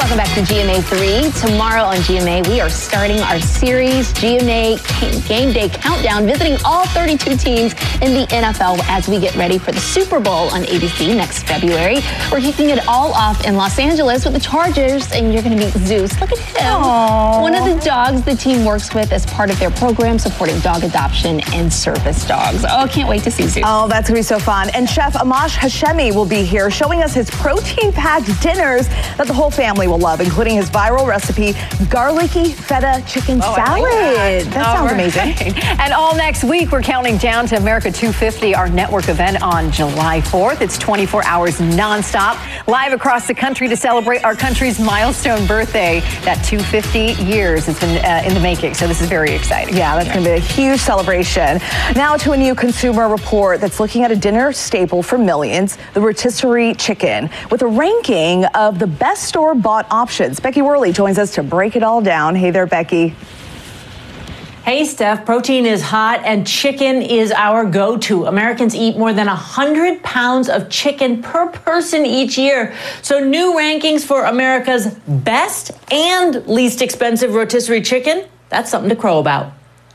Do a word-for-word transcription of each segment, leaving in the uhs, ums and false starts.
Welcome back to G M A three. Tomorrow on G M A, we are starting our series, G M A Game Day Countdown, visiting all thirty-two teams in the N F L as we get ready for the Super Bowl on A B C next February. We're kicking it all off in Los Angeles with the Chargers, and you're going to meet Zeus. Look at him. Aww. One of the dogs the team works with as part of their program supporting dog adoption and service dogs. Oh, I can't wait to see Zeus. Oh, that's going to be so fun. And Chef Amash Hashemi will be here showing us his protein-packed dinners that the whole family will love, including his viral recipe, garlicky feta chicken oh, salad. Like that that sounds right. amazing. And all next week, we're counting down to America two fifty, our network event on July fourth. It's twenty-four hours nonstop, live across the country to celebrate our country's milestone birthday. That two hundred fifty years has been uh, in the making, so this is very exciting. Yeah, that's going to be a huge celebration. Now to a new consumer report that's looking at a dinner staple for millions, the rotisserie chicken, with a ranking of the best store-bought options. Becky Worley joins us to break it all down. Hey there, Becky. Hey, Steph, protein is hot and chicken is our go-to. Americans eat more than one hundred pounds of chicken per person each year. So new rankings for America's best and least expensive rotisserie chicken, that's something to crow about.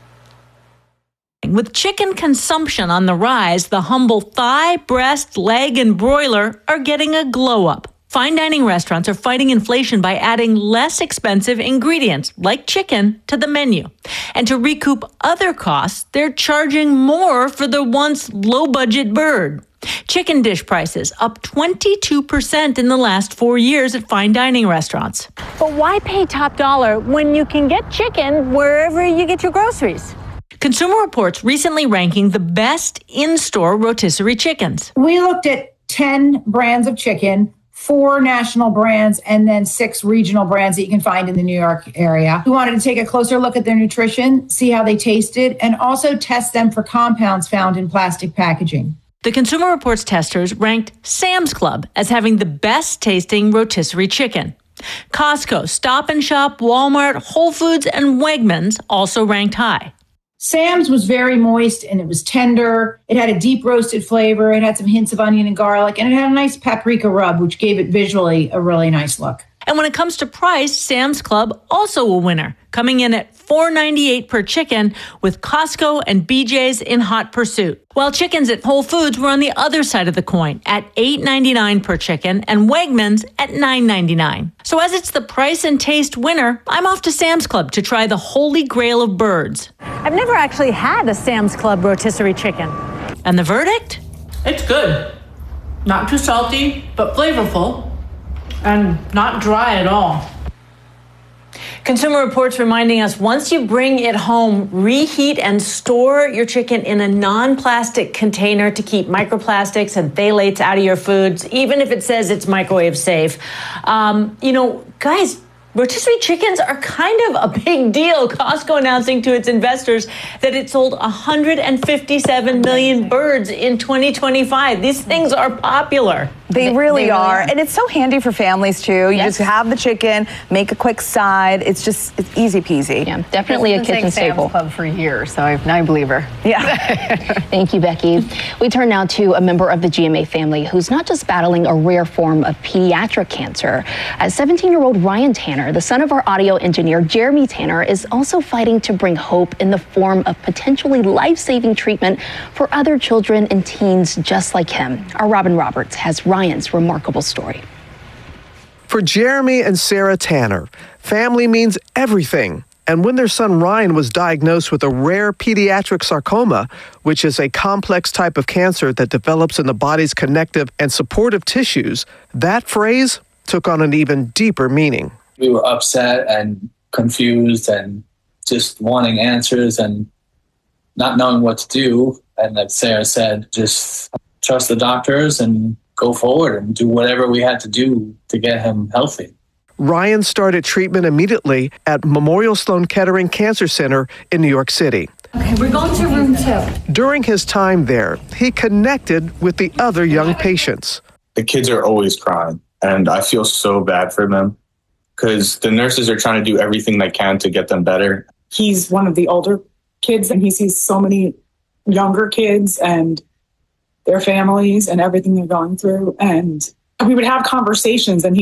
With chicken consumption on the rise, the humble thigh, breast, leg, and broiler are getting a glow-up. Fine dining restaurants are fighting inflation by adding less expensive ingredients, like chicken, to the menu. And to recoup other costs, they're charging more for the once low-budget bird. Chicken dish prices up twenty-two percent in the last four years at fine dining restaurants. But why pay top dollar when you can get chicken wherever you get your groceries? Consumer Reports recently ranking the best in-store rotisserie chickens. We looked at ten brands of chicken, four national brands, and then six regional brands that you can find in the New York area. We wanted to take a closer look at their nutrition, see how they tasted, and also test them for compounds found in plastic packaging. The Consumer Reports testers ranked Sam's Club as having the best tasting rotisserie chicken. Costco, Stop and Shop, Walmart, Whole Foods, and Wegmans also ranked high. Sam's was very moist and it was tender. It had a deep roasted flavor. It had some hints of onion and garlic, and it had a nice paprika rub, which gave it visually a really nice look. And when it comes to price, Sam's Club also a winner, coming in at four ninety-eight per chicken, with Costco and B J's in hot pursuit. While chickens at Whole Foods were on the other side of the coin at eight ninety-nine per chicken and Wegmans at nine ninety-nine. So as it's the price and taste winner, I'm off to Sam's Club to try the holy grail of birds. I've never actually had a Sam's Club rotisserie chicken. And the verdict? It's good. Not too salty, but flavorful. And not dry at all. Consumer Reports reminding us once you bring it home, reheat and store your chicken in a non-plastic container to keep microplastics and phthalates out of your foods, even if it says it's microwave safe. Um, you know, guys, rotisserie chickens are kind of a big deal. Costco announcing to its investors that it sold one hundred fifty-seven million birds in twenty twenty-five. These things are popular. They, they really they are. Really are. And it's so handy for families, too. You yes. just have the chicken, make a quick side. It's just it's easy peasy. Yeah, definitely a kitchen staple. Sam's Club for years, so I'm a believer. Yeah. Thank you, Becky. We turn now to a member of the G M A family who's not just battling a rare form of pediatric cancer. As seventeen-year-old Ryan Tanner, the son of our audio engineer, Jeremy Tanner, is also fighting to bring hope in the form of potentially life-saving treatment for other children and teens just like him. Our Robin Roberts has Ryan Ryan's remarkable story. For Jeremy and Sarah Tanner, family means everything. And when their son Ryan was diagnosed with a rare pediatric sarcoma, which is a complex type of cancer that develops in the body's connective and supportive tissues, that phrase took on an even deeper meaning. We were upset and confused and just wanting answers and not knowing what to do. And like Sarah said, just trust the doctors and go forward and do whatever we had to do to get him healthy. Ryan started treatment immediately at Memorial Sloan Kettering Cancer Center in New York City. Okay, we're going to room two. During his time there, he connected with the other young patients. The kids are always crying, and I feel so bad for them because the nurses are trying to do everything they can to get them better. He's one of the older kids, and he sees so many younger kids and their families and everything they're going through. And we would have conversations, and he